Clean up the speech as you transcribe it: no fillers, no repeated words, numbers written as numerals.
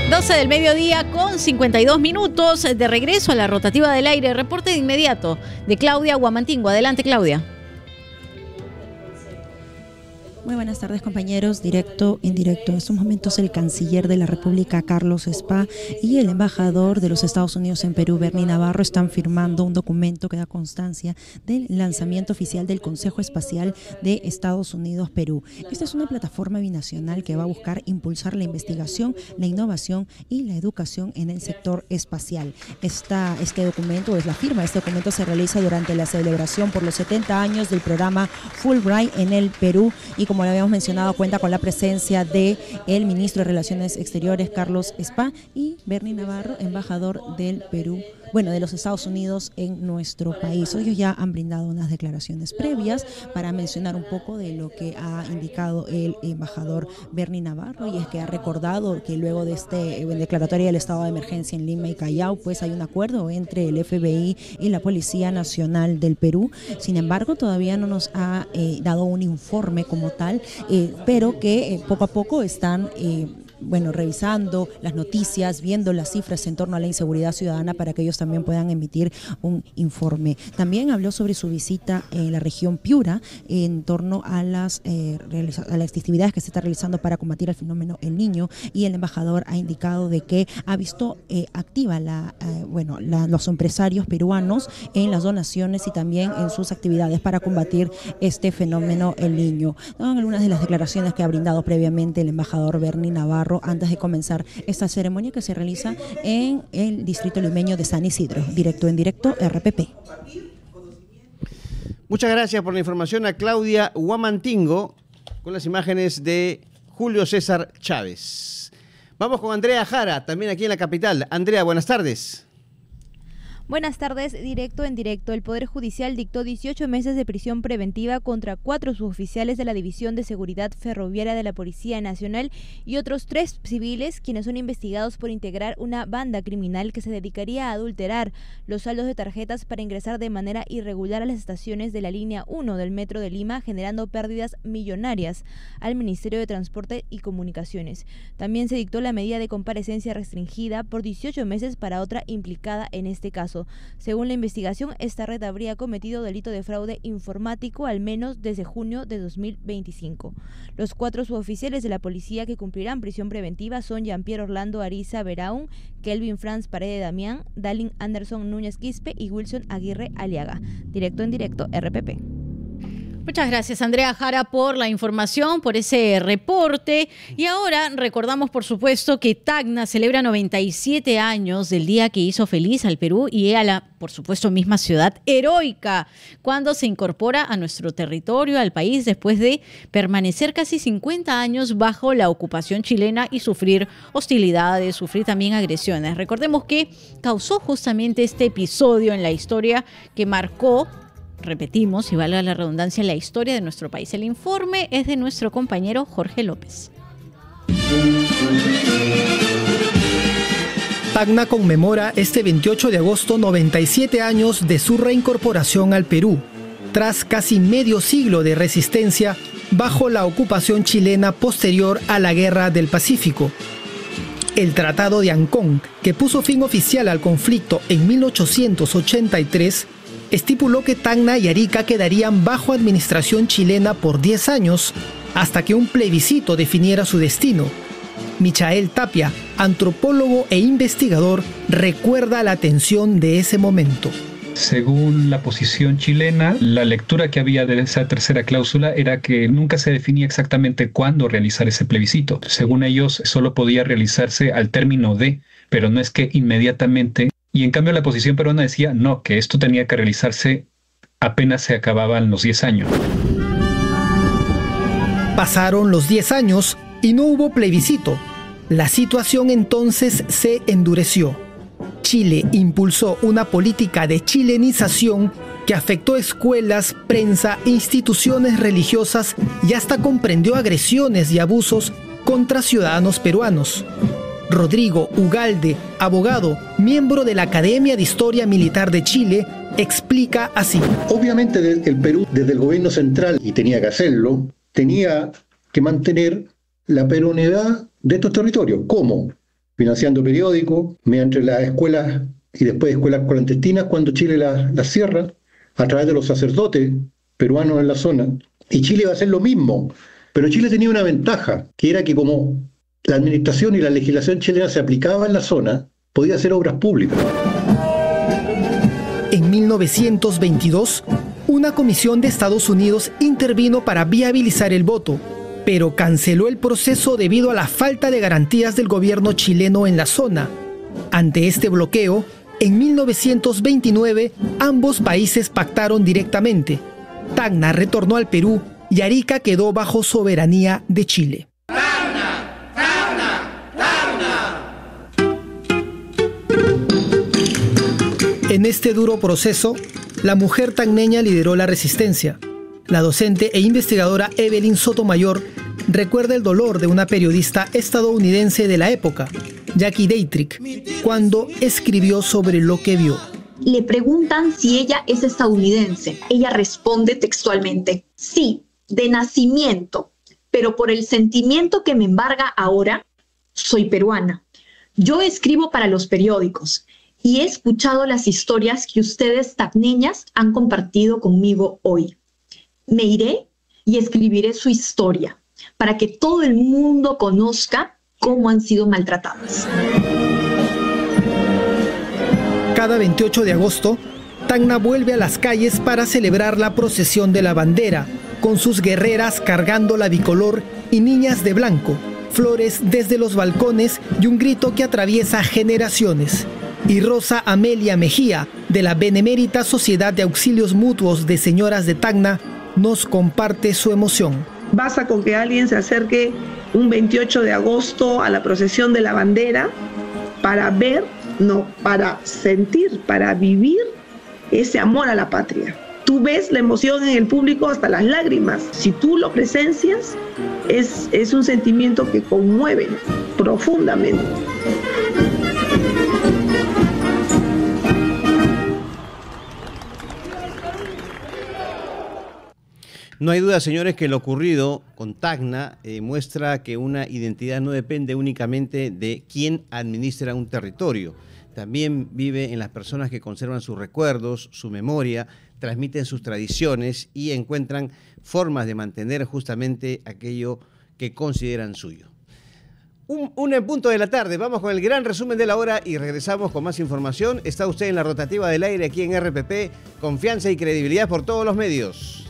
12 del mediodía con 52 minutos, de regreso a la rotativa del aire. Reporte de inmediato de Claudia Huamantingo. Adelante, Claudia. Muy buenas tardes, compañeros. Directo, indirecto. En estos momentos el canciller de la República, Carlos Spa, y el embajador de los Estados Unidos en Perú, Bernie Navarro, están firmando un documento que da constancia del lanzamiento oficial del Consejo Espacial de Estados Unidos-Perú. Esta es una plataforma binacional que va a buscar impulsar la investigación, la innovación y la educación en el sector espacial. Este documento, es la firma, este documento se realiza durante la celebración por los 70 años del programa Fulbright en el Perú, y como lo habíamos mencionado, cuenta con la presencia de el ministro de Relaciones Exteriores, Carlos Spa, y Bernie Navarro, embajador del Perú, de los Estados Unidos en nuestro país. Ellos ya han brindado unas declaraciones previas para mencionar un poco de lo que ha indicado el embajador Bernie Navarro, y es que ha recordado que luego de declaratoria del estado de emergencia en Lima y Callao, pues hay un acuerdo entre el FBI y la Policía Nacional del Perú. Sin embargo, todavía no nos ha dado un informe como tal, pero que poco a poco están revisando las noticias, viendo las cifras en torno a la inseguridad ciudadana para que ellos también puedan emitir un informe. También habló sobre su visita en la región Piura en torno a las actividades que se está realizando para combatir el fenómeno El Niño, y el embajador ha indicado de que ha visto activa los empresarios peruanos en las donaciones y también en sus actividades para combatir este fenómeno El Niño. Son algunas de las declaraciones que ha brindado previamente el embajador Bernie Navarro antes de comenzar esta ceremonia que se realiza en el distrito limeño de San Isidro. Directo en directo, RPP. Muchas gracias por la información a Claudia Huamantingo con las imágenes de Julio César Chávez. Vamos con Andrea Jara, también aquí en la capital. Andrea, buenas tardes. Buenas tardes, directo en directo. El Poder Judicial dictó 18 meses de prisión preventiva contra 4 suboficiales de la División de Seguridad Ferroviaria de la Policía Nacional y otros 3 civiles, quienes son investigados por integrar una banda criminal que se dedicaría a adulterar los saldos de tarjetas para ingresar de manera irregular a las estaciones de la línea 1 del Metro de Lima, generando pérdidas millonarias al Ministerio de Transporte y Comunicaciones. También se dictó la medida de comparecencia restringida por 18 meses para otra implicada en este caso. Según la investigación, esta red habría cometido delito de fraude informático al menos desde junio de 2025. Los 4 suboficiales de la policía que cumplirán prisión preventiva son Jean-Pierre Orlando Ariza Beraún, Kelvin Franz Paredes Damián, Dalin Anderson Núñez Quispe y Wilson Aguirre Aliaga. Directo en directo, RPP. Muchas gracias, Andrea Jara, por la información, por ese reporte. Y ahora recordamos, por supuesto, que Tacna celebra 97 años del día que hizo feliz al Perú y a la, por supuesto, misma ciudad heroica, cuando se incorpora a nuestro territorio, al país, después de permanecer casi 50 años bajo la ocupación chilena y sufrir hostilidades, sufrir también agresiones. Recordemos que causó justamente este episodio en la historia que marcó, repetimos, y valga la redundancia, la historia de nuestro país. El informe es de nuestro compañero Jorge López. Tacna conmemora este 28 de agosto 97 años de su reincorporación al Perú, tras casi medio siglo de resistencia bajo la ocupación chilena posterior a la Guerra del Pacífico. El Tratado de Ancón, que puso fin oficial al conflicto en 1883, estipuló que Tacna y Arica quedarían bajo administración chilena por 10 años, hasta que un plebiscito definiera su destino. Michael Tapia, antropólogo e investigador, recuerda la tensión de ese momento. Según la posición chilena, la lectura que había de esa tercera cláusula era que nunca se definía exactamente cuándo realizar ese plebiscito. Según ellos, solo podía realizarse al término de, pero no es que inmediatamente. Y en cambio la posición peruana decía no, que esto tenía que realizarse apenas se acababan los 10 años. Pasaron los 10 años y no hubo plebiscito. La situación entonces se endureció. Chile impulsó una política de chilenización que afectó escuelas, prensa, instituciones religiosas y hasta comprendió agresiones y abusos contra ciudadanos peruanos. Rodrigo Ugalde, abogado, miembro de la Academia de Historia Militar de Chile, explica así. Obviamente el Perú, desde el gobierno central, y tenía que hacerlo, tenía que mantener la peruanidad de estos territorios. ¿Cómo? financiando periódicos, mediante las escuelas y después escuelas clandestinas cuando Chile las cierra, a través de los sacerdotes peruanos en la zona. Y Chile va a hacer lo mismo, pero Chile tenía una ventaja, que era que como la administración y la legislación chilena se aplicaba en la zona, podía hacer obras públicas. En 1922, una comisión de Estados Unidos intervino para viabilizar el voto, pero canceló el proceso debido a la falta de garantías del gobierno chileno en la zona. Ante este bloqueo, en 1929, ambos países pactaron directamente. Tacna retornó al Perú y Arica quedó bajo soberanía de Chile. En este duro proceso, la mujer tacneña lideró la resistencia. La docente e investigadora Evelyn Sotomayor recuerda el dolor de una periodista estadounidense de la época, Jackie Dietrich, cuando escribió sobre lo que vio. Le preguntan si ella es estadounidense. Ella responde textualmente, sí, de nacimiento, pero por el sentimiento que me embarga ahora, soy peruana. Yo escribo para los periódicos y he escuchado las historias que ustedes tacneñas han compartido conmigo hoy. Me iré y escribiré su historia para que todo el mundo conozca cómo han sido maltratadas. Cada 28 de agosto, Tacna vuelve a las calles para celebrar la procesión de la bandera, con sus guerreras cargando la bicolor y niñas de blanco, flores desde los balcones y un grito que atraviesa generaciones. Y Rosa Amelia Mejía, de la Benemérita Sociedad de Auxilios Mutuos de Señoras de Tacna, nos comparte su emoción. Basta con que alguien se acerque un 28 de agosto a la procesión de la bandera para ver, no, para sentir, para vivir ese amor a la patria. Tú ves la emoción en el público hasta las lágrimas. Si tú lo presencias, es un sentimiento que conmueve profundamente. No hay duda, señores, que lo ocurrido con Tacna muestra que una identidad no depende únicamente de quién administra un territorio. También vive en las personas que conservan sus recuerdos, su memoria, transmiten sus tradiciones y encuentran formas de mantener justamente aquello que consideran suyo. En punto de la tarde, vamos con el gran resumen de la hora y regresamos con más información. Está usted en la rotativa del aire aquí en RPP, confianza y credibilidad por todos los medios.